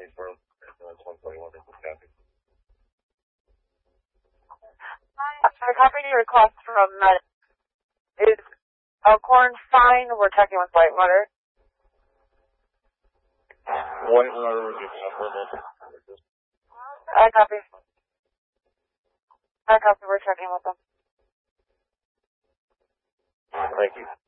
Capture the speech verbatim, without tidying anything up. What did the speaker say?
Statesboro, ambulance one twenty-one, is copy. I copied your request from Med. Is Elkhorn fine? We're checking with Whitewater. Whitewater, we're giving up one minute. I copy. I copy. We're checking with them. Thank you.